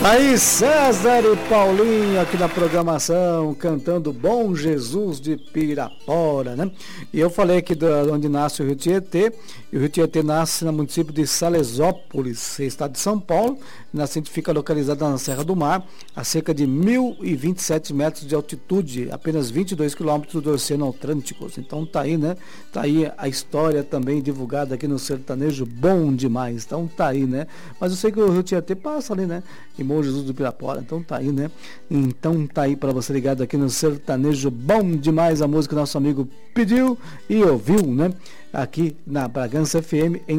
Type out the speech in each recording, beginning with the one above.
Aí César e Paulinho aqui na programação, cantando Bom Jesus de Pirapora, né? E eu falei aqui de onde nasce o Rio Tietê, e o Rio Tietê nasce no município de Salesópolis, estado de São Paulo. Nascente fica localizada na Serra do Mar, a cerca de 1.027 metros de altitude, apenas 22 quilômetros do Oceano Atlântico. Então tá aí, né? Tá aí a história também divulgada aqui no sertanejo bom demais. Então tá aí, né? Mas eu sei que o Rio Tietê passa ali, né? Em Bom Jesus do Pirapora. Então tá aí, né? Então tá aí para você ligado aqui no sertanejo bom demais, a música que nosso amigo pediu e ouviu, né? Aqui na Bragança FM em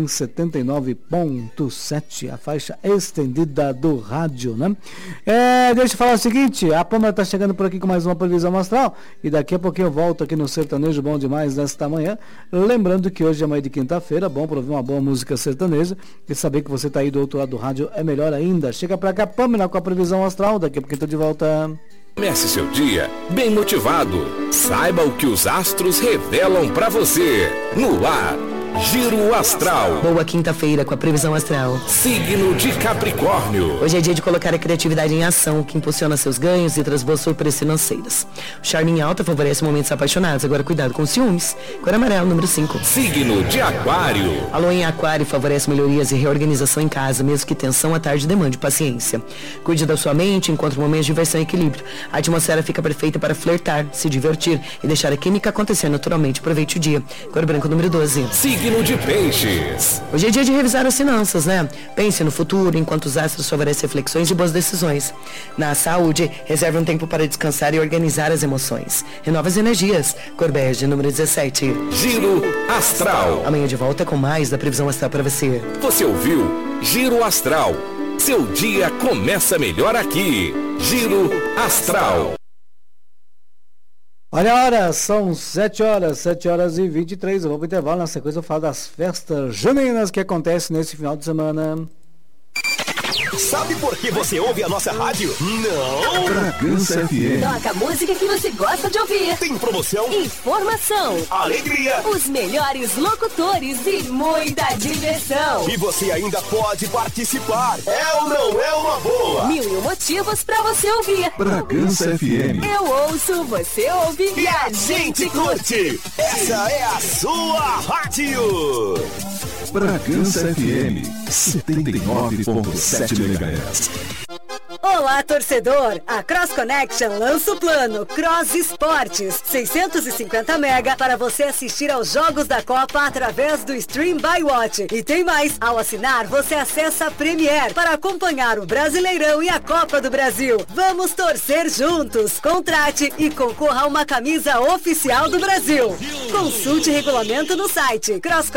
79.7, a faixa estendida do rádio, né? Deixa eu falar o seguinte, a Pâmela tá chegando por aqui com mais uma previsão astral e daqui a pouquinho eu volto aqui no sertanejo bom demais nesta manhã, lembrando que hoje é manhã de quinta-feira, bom para ouvir uma boa música sertaneja e saber que você tá aí do outro lado do rádio é melhor ainda. Chega pra cá, Pâmela, com a previsão astral, daqui a pouquinho tô de volta. Comece seu dia bem motivado. Saiba o que os astros revelam pra você. No ar, Giro Astral. Boa quinta-feira com a previsão astral. Signo de Capricórnio. Hoje é dia de colocar a criatividade em ação, que impulsiona seus ganhos e traz boas surpresas financeiras. O charme em alta favorece momentos apaixonados. Agora cuidado com ciúmes. Cor amarelo, número 5. Signo de Aquário. A lua em Aquário favorece melhorias e reorganização em casa, mesmo que tensão à tarde demande paciência. Cuide da sua mente, encontre momentos de diversão e equilíbrio. A atmosfera fica perfeita para flertar, se divertir e deixar a química acontecer naturalmente. Aproveite o dia. Cor branco, número 12. Signo de Peixes. Hoje é dia de revisar as finanças, né? Pense no futuro, enquanto os astros favorecem reflexões e boas decisões. Na saúde, reserve um tempo para descansar e organizar as emoções. Renova as energias. Cor bege, número 17. Giro Astral. Amanhã de volta com mais da previsão astral para você. Você ouviu Giro Astral. Seu dia começa melhor aqui. Giro Astral. Olha a hora, são 7 horas e 23. Eu vou para o intervalo, na sequência eu falo das festas juninas que acontecem nesse final de semana. Sabe por que você ouve a nossa rádio? Não! Bragança FM. Toca a música que você gosta de ouvir. Tem promoção, informação, alegria, os melhores locutores e muita diversão. E você ainda pode participar. É ou não é uma boa? 1001 motivos pra você ouvir. Bragança FM. Eu ouço, você ouve E a gente curte. Essa é a sua rádio. Bragança FM 79.7 MHz. Olá, torcedor! A Cross Connection lança o plano Cross Esportes, 650 mega para você assistir aos jogos da Copa através do Stream by Watch. E tem mais! Ao assinar, você acessa a Premier para acompanhar o Brasileirão e a Copa do Brasil. Vamos torcer juntos! Contrate e concorra a uma camisa oficial do Brasil. Consulte regulamento no site